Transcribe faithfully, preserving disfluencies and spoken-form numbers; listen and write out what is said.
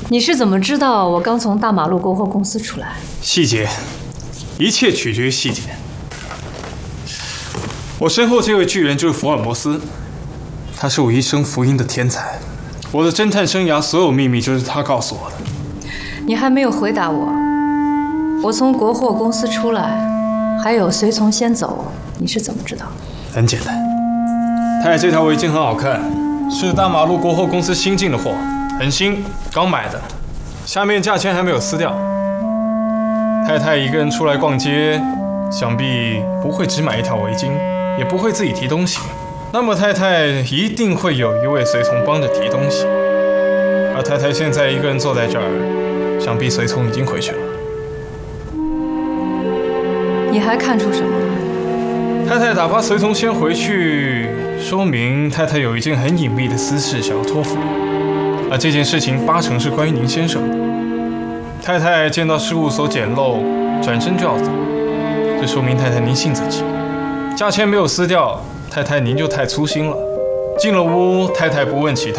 你是怎么知道我刚从大马路国货公司出来？ 细节，一切取决于细节。我身后这位巨人就是福尔摩斯，他是我一生福音的天才。我的侦探生涯所有秘密就是他告诉我的。 你还没有回答我。我从国货公司出来，还有随从先走，你是怎么知道？ 很简单，太太这条围巾很好看，是大马路国货公司新进的货，很新，刚买的，下面价签还没有撕掉。太太一个人出来逛街，想必不会只买一条围巾，也不会自己提东西。那么太太一定会有一位随从帮着提东西。而太太现在一个人坐在这儿，想必随从已经回去了。 你还看出什么了？ 太太打发随从先回去，说明太太有一件很隐秘的私事想要托付，而这件事情八成是关于您先生的。太太见到事务所简陋，转身就要走，这说明太太您性子急，价签没有撕掉，太太您就太粗心了。进了屋，太太不问起